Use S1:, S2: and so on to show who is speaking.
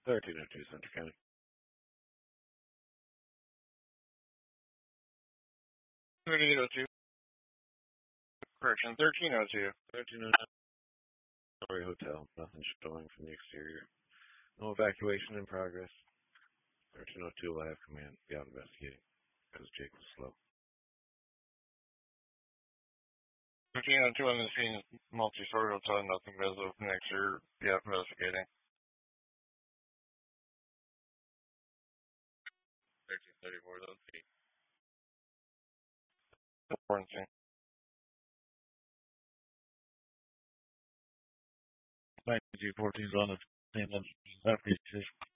S1: 1302 Center County.
S2: Correction, 1302.
S1: 1302. Story Hotel. Nothing showing from the exterior. No evacuation in progress. 1302 will have command. Be out investigating. Because Jake was slow.
S2: 1302 on the scene, multi-story hotel, nothing visible from the exterior. Be out investigating.
S1: 1334 on scene.
S2: Quarantine.
S3: 9214 is on the same level.